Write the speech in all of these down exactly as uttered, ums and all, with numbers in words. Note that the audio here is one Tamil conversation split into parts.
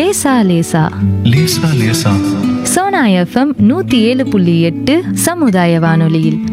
லேசா லேசா லேசா லேசா சோனா எஃப்எம் நூத்தி ஏழு புள்ளி எட்டு சமுதாய வானொலியில்.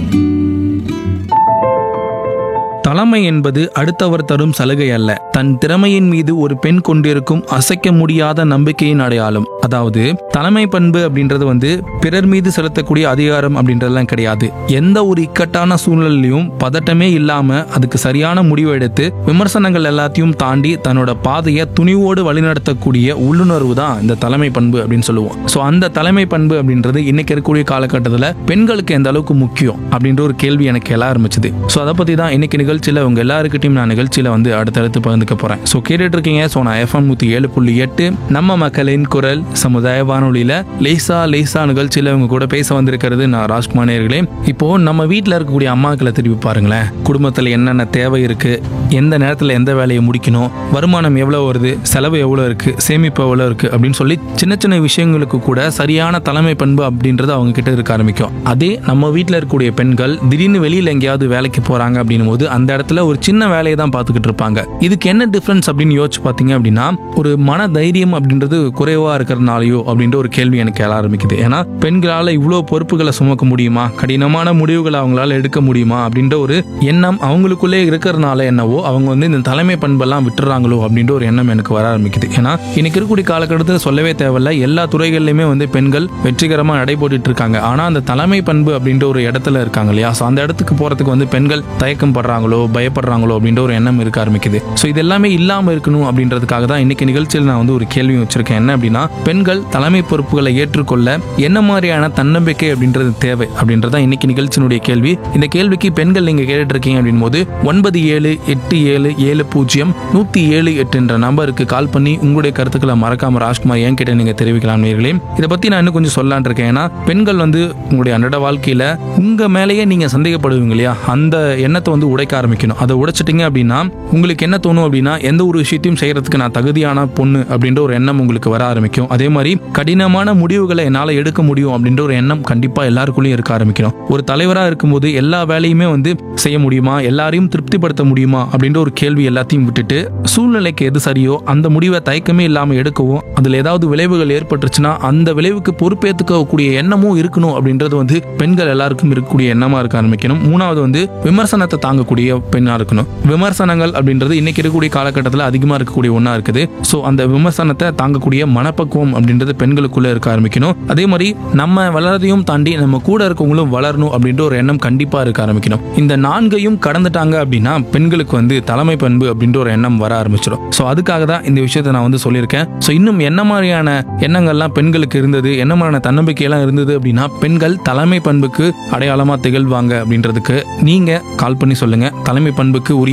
தலைமை என்பது அடுத்தவர் தரும் சலுகை அல்ல, தன் திறமையின் மீது ஒரு பெண் கொண்டிருக்கும் அசைக்க முடியாத நம்பிக்கையின் அடையாளம். அதாவது தலைமை பண்பு அப்படின்றது வந்து பிறர் மீது செலுத்தக்கூடிய அதிகாரம் அப்படின்றதுலாம் கிடையாது. எந்த ஒரு இக்கட்டான சூழ்நிலையும் பதட்டமே இல்லாம அதுக்கு சரியான முடிவு எடுத்து விமர்சனங்கள் எல்லாத்தையும் தாண்டி தன்னோட பாதையை துணிவோடு வழிநடத்தக்கூடிய உள்ளுணர்வு தான் இந்த தலைமை பண்பு அப்படின்னு சொல்லுவோம். ஸோ அந்த தலைமை பண்பு அப்படின்றது இன்னைக்கு இருக்கக்கூடிய காலகட்டத்தில் பெண்களுக்கு எந்த அளவுக்கு முக்கியம் அப்படின்ற ஒரு கேள்வி எனக்கு எழ ஆரம்பிச்சது. ஸோ அதை பத்தி தான் இன்னைக்கு நிகழ்ச்சியில் உங்க எல்லாருக்கிட்டையும் நான் நிகழ்ச்சியில வந்து அடுத்தடுத்து பகிர்ந்துக்க போறேன். ஸோ கேட்டுட்டு இருக்கீங்க சோனா எஃப்எம் நூத்தி ஏழு புள்ளி எட்டு நம்ம மக்களின் குரல் சமுதாய வானொலியில லேசா லேசா நிகழ்ச்சியில உங்க கூட பேச வந்திருக்கிறது நான் ராஜ்குமார் நேயர்களே. இப்போ நம்ம வீட்டில் இருக்கக்கூடிய அம்மாக்களை திருப்பி பாருங்களேன். குடும்பத்தில் என்னென்ன தேவை இருக்கு, எந்த நேரத்தில் எந்த வேலையை முடிக்கணும், வருமானம் எவ்வளவு வருது, செலவு எவ்வளவு இருக்கு, சேமிப்பு எவ்வளவு இருக்கு அப்படின்னு சொல்லி சின்ன சின்ன விஷயங்களுக்கு கூட சரியான தலைமை பண்பு அப்படின்றது அவங்க கிட்ட இருக்க ஆரம்பிக்கும். அதே நம்ம வீட்டில் இருக்கக்கூடிய பெண்கள் திடீர்னு வெளியில எங்கேயாவது வேலைக்கு போறாங்க அப்படின்னும் போது அந்த இடத்துல ஒரு சின்ன வேலையை தான் பார்த்துக்கிட்டு இருப்பாங்க. இதுக்கு என்ன டிஃபரன்ஸ் அப்படின்னு யோசிச்சு பார்த்தீங்க அப்படின்னா, ஒரு மன தைரியம் அப்படின்றது குறைவா இருக்கிறதுனாலயோ அப்படின்ற ஒரு கேள்வி எனக்கு எழ ஆரம்பிக்குது. ஏன்னா பெண்களால இவ்வளவு பொறுப்புகளை சுமக்க முடியுமா, கடினமான முடிவுகளை அவங்களால எடுக்க முடியுமா அப்படின்ற ஒரு எண்ணம் அவங்களுக்குள்ளே இருக்கிறதுனால என்னவோ அவங்க வந்து இந்த தலைமை பண்பெல்லாம் விட்டுறாங்களோ அப்படின்ற ஒரு எண்ணம் எனக்கு வர ஆரம்பிக்குது. ஏன்னா இன்னைக்கு இருக்கக்கூடிய காலகட்டத்தில் சொல்லவே தேவையில்ல, எல்லா துறைகளிலுமே வந்து பெண்கள் வெற்றிகரமாக நடைபோட்டு இருக்காங்க. ஆனா அந்த தலைமை பண்பு அப்படின்ற ஒரு இடத்துல இருக்காங்க இல்லையா, அந்த இடத்துக்கு போறதுக்கு வந்து பெண்கள் தயக்கம் படுறாங்களோ பயப்படுறாங்களோ அப்படின்ற ஒரு எண்ணம் இருக்க ஆரம்பிக்குது. ஸோ இது எல்லாமே இல்லாம இருக்கணும் அப்படின்றதுக்காக தான் இன்னைக்கு நிகழ்ச்சியில் நான் வந்து ஒரு கேள்வி வச்சிருக்கேன். என்ன அப்படின்னா, பெண்கள் தலைமை பொறுப்புகளை ஏற்றுக்கொள்ள என்ன மாதிரியான தன்னம்பிக்கை அப்படின்றது தேவை அப்படின்றத இன்னைக்கு நிகழ்ச்சியினுடைய கேள்வி. இந்த கேள்விக்கு பெண்கள் நீங்க கேட்டுட்டு இருக்கீங்க அப்படின் போது ஒன்பது ஏழு எட்டு ஏழு ஏழு பூஜ்ஜியம் நூத்தி ஏழு எட்டு என்ற நம்பருக்கு கால் பண்ணி உங்களுடைய கருத்துக்களை மறக்காம ராஜ்குமார் என் கிட்ட நீங்க தெரிவிக்கலாம் நேயர்களே. இதை பத்தி நான் இன்னும் கொஞ்சம் சொல்லலான் இருக்கேன். ஏன்னா பெண்கள் வந்து உங்களுடைய அன்றாட வாழ்க்கையில உங்க மேலேயே நீங்க சந்தேகப்படுவீங்க இல்லையா, அந்த எண்ணத்தை வந்து உடைக்க ஆரம்பிக்கணும். அதை உடைச்சிட்டீங்க அப்படின்னா உங்களுக்கு என்ன தோணும் அப்படின்னா, எந்த ஒரு விஷயத்தையும் செய்யறதுக்கு நான் தகுதியான பொண்ணு அப்படின்ற ஒரு எண்ணம் உங்களுக்கு வர ஆரம்பிக்கும். அதே மாதிரி கடினமான முடிவுகளை என்னால எடுக்க முடியும் அப்படின்ற ஒரு எண்ணம் கண்டிப்பா எல்லாருக்குள்ளேயும் இருக்க ஆரம்பிக்கணும். ஒரு தலைவரா இருக்கும்போது எல்லா வேலையுமே வந்து செய்ய முடியுமா, எல்லாரையும் திருப்திப்படுத்த முடியுமா அப்படின்ற ஒரு கேள்வி எல்லாத்தையும் விட்டுட்டு சூழ்நிலைக்கு எது சரியோ அந்த முடிவை தயக்கமே இல்லாம எடுக்கவும், அதுல ஏதாவது விளைவுகள் ஏற்பட்டுச்சுன்னா அந்த விளைவுக்கு பொறுப்பேற்றுக்கக்கூடிய எண்ணமும் இருக்கணும் அப்படின்றது வந்து பெண்கள் எல்லாருக்கும் இருக்கக்கூடிய எண்ணமா இருக்க ஆரம்பிக்கணும். மூணாவது வந்து விமர்சனத்தை தாங்கக்கூடிய பெண்ணா இருக்கணும். விமர்சனங்கள் அப்படின்றது இன்னைக்கு இருக்கக்கூடிய காலகட்டத்தில் அதிகமா இருக்கக்கூடிய ஒண்ணா இருக்குது. சோ அந்த விமர்சனத்தை தாங்கக்கூடிய மனப்பக்குவம் அப்படின்றது பெண்களுக்குள்ள இருக்க ஆரம்பிக்கணும். அதே மாதிரி நம்ம வளரதையும் தாண்டி நம்ம கூட இருக்கவங்களும் வளரணும் அப்படின்ற ஒரு எண்ணம் கண்டிப்பா இருக்க ஆரம்பிக்கணும். இந்த நான்கையும் கடந்துட்டாங்க அப்படின்னா பெண்களுக்கு வந்து தலைமை பண்பு அப்படின்ற ஒரு எண்ணம் வர ஆரம்பிச்சிடும். சோ அதுக்காக தான் இந்த விஷயத்தை நான் வந்து சொல்லியிருக்கேன். சோ இன்னும் என்ன மாதிரியான எண்ணங்கள்லாம் பெண்களுக்கு இருந்தது, என்ன மாதிரியான தன்னம்பிக்கை எல்லாம் இருந்தது அப்படின்னா பெண்கள் தலைமை பண்புக்கு அடையாளமா திகழ்வாங்க அப்படின்றதுக்கு நீங்க கால் பண்ணி சொல்லுங்க. தலைமை பண்புக்கு உரிய